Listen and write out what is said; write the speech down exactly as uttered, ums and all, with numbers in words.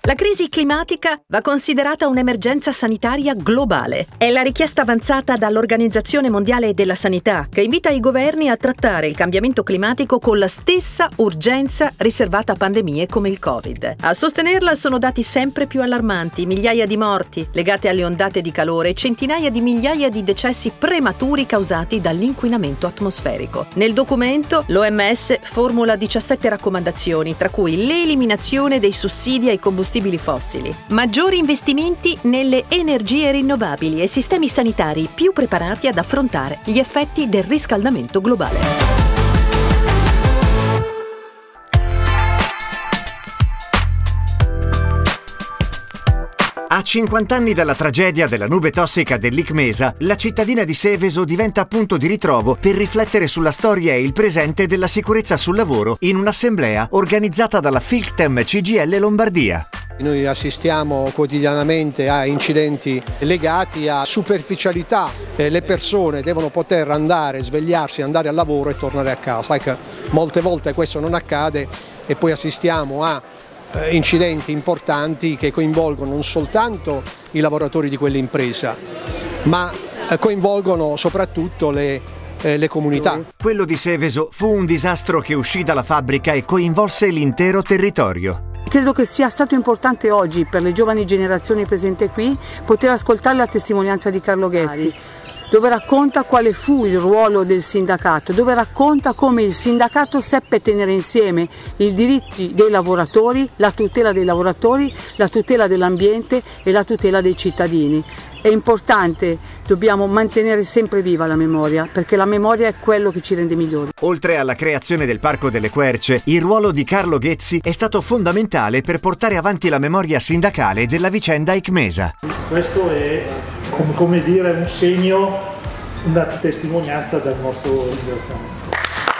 La crisi climatica va considerata un'emergenza sanitaria globale. È la richiesta avanzata dall'Organizzazione Mondiale della Sanità, che invita i governi a trattare il cambiamento climatico con la stessa urgenza riservata a pandemie come il Covid. A sostenerla sono dati sempre più allarmanti, migliaia di morti legate alle ondate di calore e centinaia di migliaia di decessi prematuri causati dall'inquinamento atmosferico. Nel documento l'O M S formula diciassette raccomandazioni, tra cui l'eliminazione dei sussidi ai combustibili fossili, maggiori investimenti nelle energie rinnovabili e sistemi sanitari più preparati ad affrontare gli effetti del riscaldamento globale. A cinquanta anni dalla tragedia della nube tossica dell'Icmesa, la cittadina di Seveso diventa punto di ritrovo per riflettere sulla storia e il presente della sicurezza sul lavoro in un'assemblea organizzata dalla Filctem C G I L Lombardia. Noi assistiamo quotidianamente a incidenti legati a superficialità, eh, le persone devono poter andare, svegliarsi, andare al lavoro e tornare a casa. Ecco, molte volte questo non accade e poi assistiamo a eh, incidenti importanti che coinvolgono non soltanto i lavoratori di quell'impresa, ma eh, coinvolgono soprattutto le eh, le comunità. Quello di Seveso fu un disastro che uscì dalla fabbrica e coinvolse l'intero territorio. Credo che sia stato importante oggi per le giovani generazioni presenti qui poter ascoltare la testimonianza di Carlo Ghezzi, dove racconta quale fu il ruolo del sindacato, dove racconta come il sindacato seppe tenere insieme i diritti dei lavoratori, la tutela dei lavoratori, la tutela dell'ambiente e la tutela dei cittadini. È importante, dobbiamo mantenere sempre viva la memoria, perché la memoria è quello che ci rende migliori. Oltre alla creazione del Parco delle Querce, il ruolo di Carlo Ghezzi è stato fondamentale per portare avanti la memoria sindacale della vicenda Icmesa. Questo è, come dire, un segno, una testimonianza del nostro ringraziamento.